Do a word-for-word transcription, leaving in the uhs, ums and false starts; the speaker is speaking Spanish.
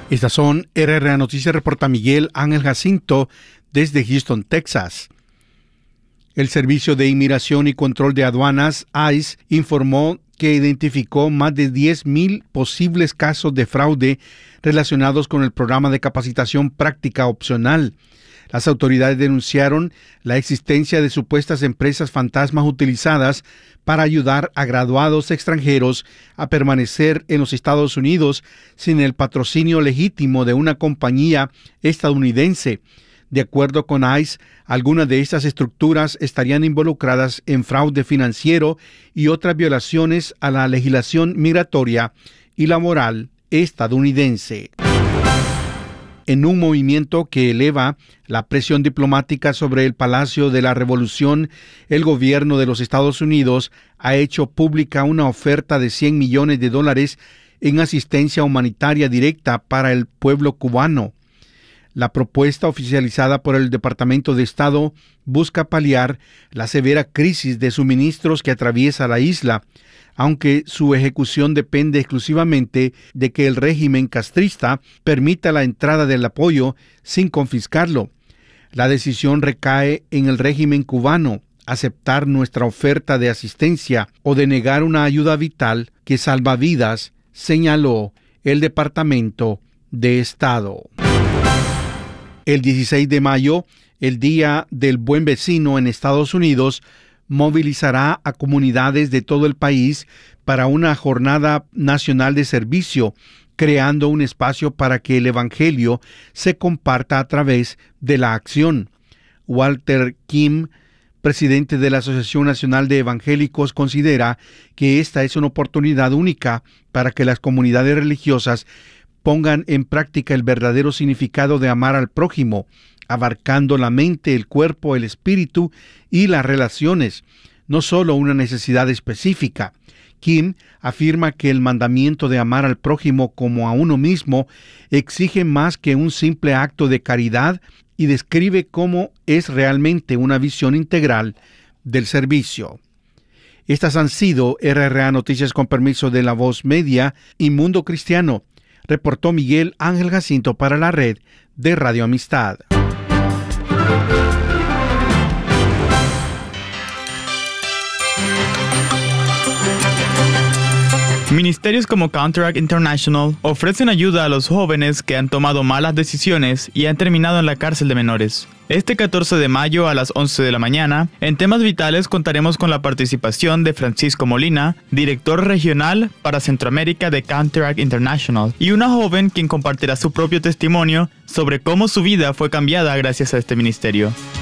Estas son R R A Noticias, reporta Miguel Ángel Jacinto desde Houston, Texas. El Servicio de Inmigración y Control de Aduanas, I C E, informó que identificó más de diez mil posibles casos de fraude relacionados con el programa de capacitación práctica opcional. Las autoridades denunciaron la existencia de supuestas empresas fantasmas utilizadas para ayudar a graduados extranjeros a permanecer en los Estados Unidos sin el patrocinio legítimo de una compañía estadounidense. De acuerdo con I C E, algunas de estas estructuras estarían involucradas en fraude financiero y otras violaciones a la legislación migratoria y laboral estadounidense. En un movimiento que eleva la presión diplomática sobre el Palacio de la Revolución, el gobierno de los Estados Unidos ha hecho pública una oferta de cien millones de dólares en asistencia humanitaria directa para el pueblo cubano. La propuesta, oficializada por el Departamento de Estado, busca paliar la severa crisis de suministros que atraviesa la isla, aunque su ejecución depende exclusivamente de que el régimen castrista permita la entrada del apoyo sin confiscarlo. La decisión recae en el régimen cubano, aceptar nuestra oferta de asistencia o denegar una ayuda vital que salva vidas, señaló el Departamento de Estado. El dieciséis de mayo, el Día del Buen Vecino en Estados Unidos, movilizará a comunidades de todo el país para una jornada nacional de servicio, creando un espacio para que el Evangelio se comparta a través de la acción. Walter Kim, presidente de la Asociación Nacional de Evangélicos, considera que esta es una oportunidad única para que las comunidades religiosas pongan en práctica el verdadero significado de amar al prójimo, abarcando la mente, el cuerpo, el espíritu y las relaciones, no solo una necesidad específica. Kim afirma que el mandamiento de amar al prójimo como a uno mismo exige más que un simple acto de caridad y describe cómo es realmente una visión integral del servicio. Estas han sido R R A Noticias con permiso de La Voz Media y Mundo Cristiano. Reportó Miguel Ángel Jacinto para la red de Radio Amistad. Ministerios como Counteract International ofrecen ayuda a los jóvenes que han tomado malas decisiones y han terminado en la cárcel de menores. Este catorce de mayo a las once de la mañana, en Temas Vitales contaremos con la participación de Francisco Molina, director regional para Centroamérica de Counteract International, y una joven quien compartirá su propio testimonio sobre cómo su vida fue cambiada gracias a este ministerio.